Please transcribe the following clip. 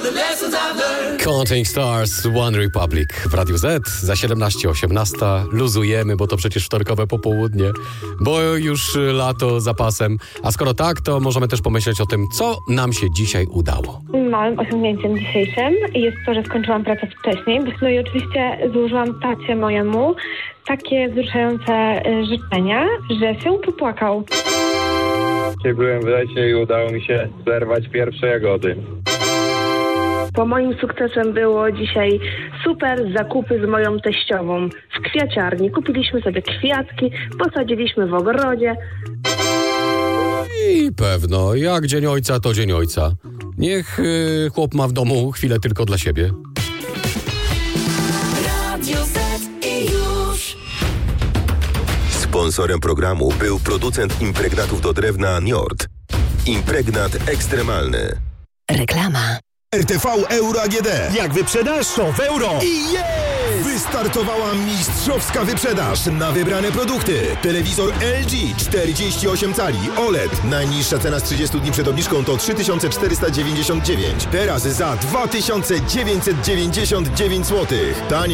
Counting Stars, One Republic w Radiu Z za 17:18. Luzujemy, bo to przecież wtorkowe popołudnie, bo już lato za pasem. A skoro tak, to możemy też pomyśleć o tym, co nam się dzisiaj udało. Małym osiągnięciem dzisiejszym jest to, że skończyłam pracę wcześniej. No i oczywiście złożyłam tacie mojemu takie wzruszające życzenia, że się popłakał. Dzisiaj byłem w lesie i udało mi się zerwać pierwsze jagody. Po moim sukcesem było dzisiaj super zakupy z moją teściową w kwiaciarni. Kupiliśmy sobie kwiatki, posadziliśmy w ogrodzie. I pewno, jak dzień ojca, to dzień ojca. Niech chłop ma w domu chwilę tylko dla siebie. Radio Z i już. Sponsorem programu był producent impregnatów do drewna Njord. Impregnat ekstremalny. Reklama. RTV Euro AGD. Jak wyprzedasz, to w euro. I jest! Wystartowała mistrzowska wyprzedaż na wybrane produkty. Telewizor LG 48 cali OLED. Najniższa cena z 30 dni przed obniżką to 3499. Teraz za 2999 zł. Tanie.